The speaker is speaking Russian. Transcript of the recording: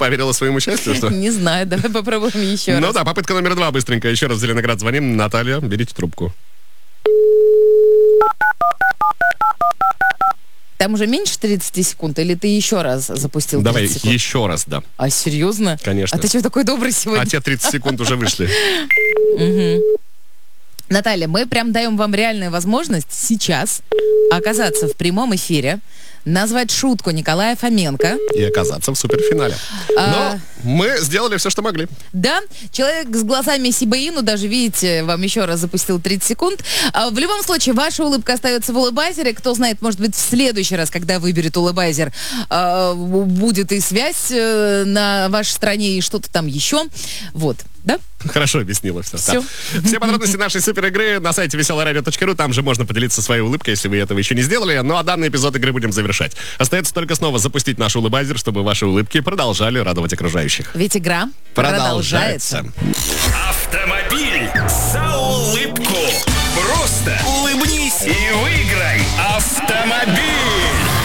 поверила своему счастью, что? Не знаю, давай попробуем еще раз. Ну да, попытка номер 2 быстренько. Еще раз в Зеленоград звоним. Наталья, берите трубку. Там уже меньше 30 секунд, или ты еще раз запустил 30 Давай секунд? еще раз, да. А, серьезно? Конечно. А ты что, такой добрый сегодня? А те 30 секунд уже вышли. Наталья, мы прям даем вам реальную возможность сейчас оказаться в прямом эфире, назвать шутку Николая Фоменко. И оказаться в суперфинале. Но мы сделали все, что могли. Да, человек с глазами Сибаину, даже, видите, вам еще раз запустил 30 секунд. В любом случае, ваша улыбка остается в улыбайзере. Кто знает, может быть, в следующий раз, когда выберет улыбайзер, будет и связь на вашей стране, и что-то там еще. Вот, да? Хорошо объяснила все. Все. Да. Все подробности нашей супер игры на сайте веселорадио.ру. Там же можно поделиться своей улыбкой, если вы этого еще не сделали. Ну а данный эпизод игры будем завершать. Остается только снова запустить наш улыбайзер, чтобы ваши улыбки продолжали радовать окружающих. Ведь игра продолжается. Автомобиль.